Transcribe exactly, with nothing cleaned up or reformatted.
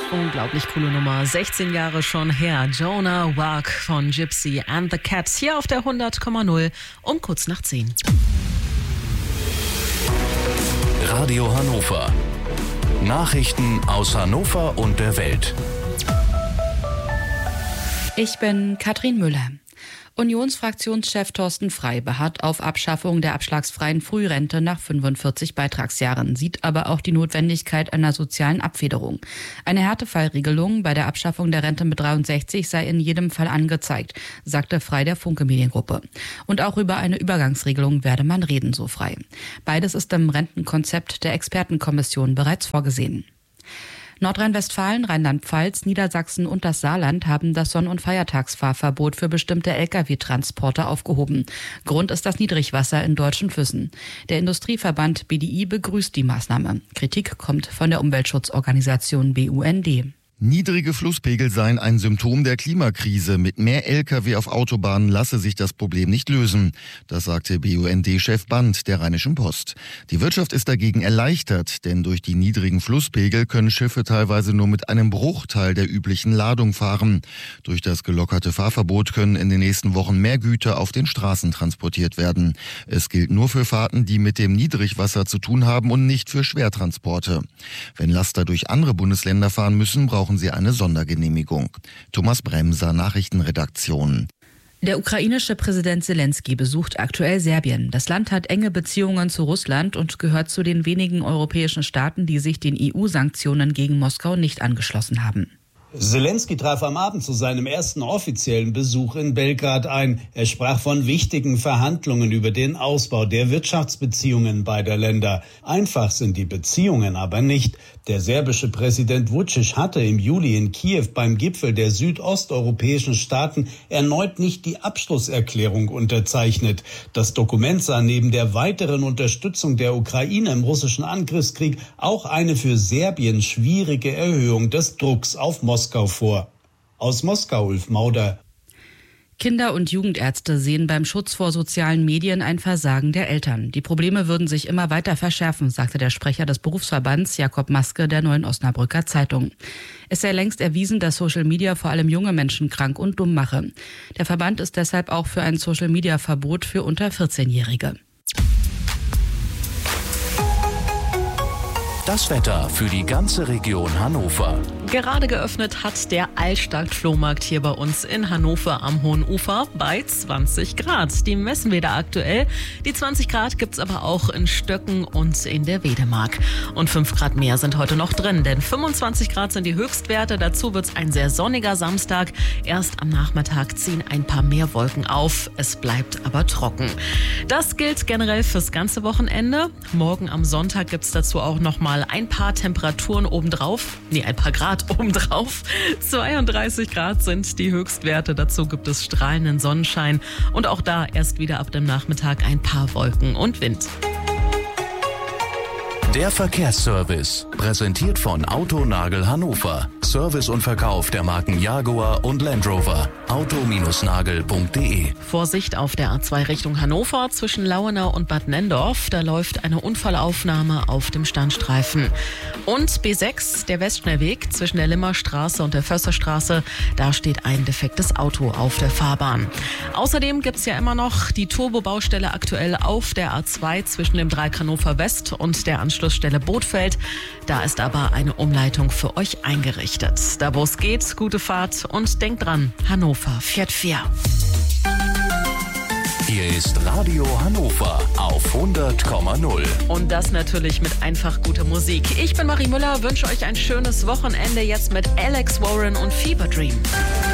Unglaublich coole Nummer. sechzehn Jahre schon her. Jonah Walk von Gypsy and the Cats hier auf der hundert Komma null um kurz nach zehn. Radio Hannover. Nachrichten aus Hannover und der Welt. Ich bin Katrin Müller. Unionsfraktionschef Thorsten Frey beharrt auf Abschaffung der abschlagsfreien Frührente nach fünfundvierzig Beitragsjahren, sieht aber auch die Notwendigkeit einer sozialen Abfederung. Eine Härtefallregelung bei der Abschaffung der Rente mit dreiundsechzig sei in jedem Fall angezeigt, sagte Frey der Funke Mediengruppe. Und auch über eine Übergangsregelung werde man reden, so Frey. Beides ist im Rentenkonzept der Expertenkommission bereits vorgesehen. Nordrhein-Westfalen, Rheinland-Pfalz, Niedersachsen und das Saarland haben das Sonn- und Feiertagsfahrverbot für bestimmte L K W-Transporte aufgehoben. Grund ist das Niedrigwasser in deutschen Flüssen. Der Industrieverband B D I begrüßt die Maßnahme. Kritik kommt von der Umweltschutzorganisation B U N D. Niedrige Flusspegel seien ein Symptom der Klimakrise. Mit mehr L K W auf Autobahnen lasse sich das Problem nicht lösen. Das sagte B U N D-Chef Band der Rheinischen Post. Die Wirtschaft ist dagegen erleichtert, denn durch die niedrigen Flusspegel können Schiffe teilweise nur mit einem Bruchteil der üblichen Ladung fahren. Durch das gelockerte Fahrverbot können in den nächsten Wochen mehr Güter auf den Straßen transportiert werden. Es gilt nur für Fahrten, die mit dem Niedrigwasser zu tun haben und nicht für Schwertransporte. Wenn Laster durch andere Bundesländer fahren müssen, brauchen sie eine Sondergenehmigung. Thomas Bremser, Nachrichtenredaktion. Der ukrainische Präsident Zelensky besucht aktuell Serbien. Das Land hat enge Beziehungen zu Russland und gehört zu den wenigen europäischen Staaten, die sich den E U-Sanktionen gegen Moskau nicht angeschlossen haben. Zelensky traf am Abend zu seinem ersten offiziellen Besuch in Belgrad ein. Er sprach von wichtigen Verhandlungen über den Ausbau der Wirtschaftsbeziehungen beider Länder. Einfach sind die Beziehungen aber nicht. Der serbische Präsident Vučić hatte im Juli in Kiew beim Gipfel der südosteuropäischen Staaten erneut nicht die Abschlusserklärung unterzeichnet. Das Dokument sah neben der weiteren Unterstützung der Ukraine im russischen Angriffskrieg auch eine für Serbien schwierige Erhöhung des Drucks auf Moskau vor. Aus Moskau, Ulf Mauder. Kinder- und Jugendärzte sehen beim Schutz vor sozialen Medien ein Versagen der Eltern. Die Probleme würden sich immer weiter verschärfen, sagte der Sprecher des Berufsverbands Jakob Maske der Neuen Osnabrücker Zeitung. Es sei längst erwiesen, dass Social Media vor allem junge Menschen krank und dumm mache. Der Verband ist deshalb auch für ein Social Media Verbot für unter vierzehnjährige. Das Wetter für die ganze Region Hannover. Gerade geöffnet hat der Altstadt-Flohmarkt hier bei uns in Hannover am Hohen Ufer bei zwanzig Grad. Die messen wir da aktuell. Die zwanzig Grad gibt's aber auch in Stöcken und in der Wedemark. Und fünf Grad mehr sind heute noch drin, denn fünfundzwanzig Grad sind die Höchstwerte. Dazu wird's ein sehr sonniger Samstag. Erst am Nachmittag ziehen ein paar mehr Wolken auf. Es bleibt aber trocken. Das gilt generell fürs ganze Wochenende. Morgen am Sonntag gibt's dazu auch noch mal ein paar Temperaturen obendrauf. Nee, ein paar Grad obendrauf. zweiunddreißig Grad sind die Höchstwerte. Dazu gibt es strahlenden Sonnenschein. Und auch da erst wieder ab dem Nachmittag ein paar Wolken und Wind. Der Verkehrsservice, präsentiert von Autonagel Hannover. Service und Verkauf der Marken Jaguar und Land Rover. auto nagel punkt de. Vorsicht auf der A zwei Richtung Hannover zwischen Lauenau und Bad Nenndorf. Da läuft eine Unfallaufnahme auf dem Standstreifen. Und B sechs, der Westschnellweg zwischen der Limmerstraße und der Försterstraße. Da steht ein defektes Auto auf der Fahrbahn. Außerdem gibt's ja immer noch die Turbo-Baustelle aktuell auf der A zwei zwischen dem Dreieck Hannover West und der Anschlussstelle Bothfeld. Da ist aber eine Umleitung für euch eingerichtet. Da wo es geht, gute Fahrt und denkt dran, Hannover fährt fair. Hier ist Radio Hannover auf hundert Komma null. Und das natürlich mit einfach guter Musik. Ich bin Marie Müller, wünsche euch ein schönes Wochenende jetzt mit Alex Warren und Fever Dream.